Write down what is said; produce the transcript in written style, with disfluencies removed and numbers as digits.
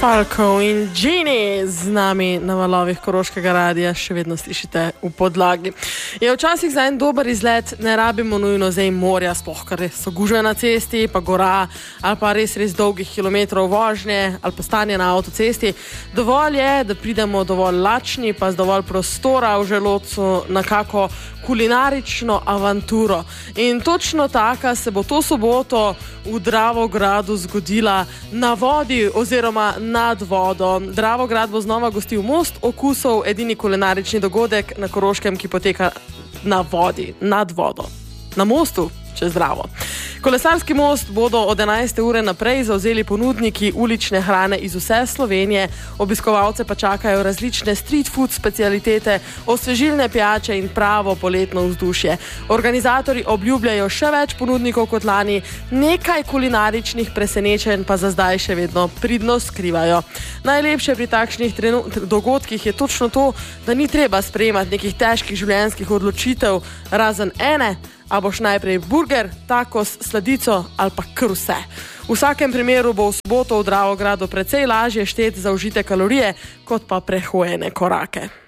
Falko in Gini z nami na valovih Koroškega radia, še vedno slišite v podlagi. Je včasih za en dober izlet ne rabimo nujno zdaj morja, sploh kar so gužve na cesti, pa gora, ali pa res dolgih kilometrov vožnje, ali pa stanje na avtocesti. Dovolj je, da pridemo dovolj lačni, pa z dovolj prostora v želodcu na kako kulinarično avanturo. In točno taka se bo to soboto v Dravogradu zgodila na vodi oziroma nad vodo. Dravograd bo znova gostil Most okusov, edini kulinarični dogodek na Koroškem, ki poteka na vodi, nad vodo. Na mostu čez Dravo. Kolesarski most bodo od 11. ure naprej zavzeli ponudniki ulične hrane iz vse Slovenije, obiskovalce pa čakajo različne street food specialitete, osvežilne pijače in pravo poletno vzdušje. Organizatorji obljubljajo še več ponudnikov kot lani, nekaj kulinaričnih presenečenj pa za zdaj še vedno pridno skrivajo. Najlepše pri takšnih dogodkih je točno to, da ni treba sprejemati nekih težkih življenjskih odločitev, razen ene, a boš najprej burger, takos, sladico ali pa kar vse. V vsakem primeru bo v soboto v Dravogradu precej lažje šteti zaužite kalorije, kot pa prehojene korake.